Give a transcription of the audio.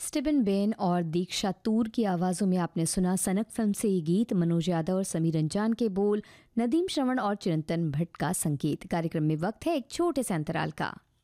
स्टीबन Ben और दीक्षा तूर की आवाज़ों में आपने सुना सनक फिल्म से ये गीत। मनोज यादव और समीर रंजान के बोल, नदीम श्रवण और चिरंतन भट्ट का संगीत। कार्यक्रम में वक्त है एक छोटे से अंतराल का।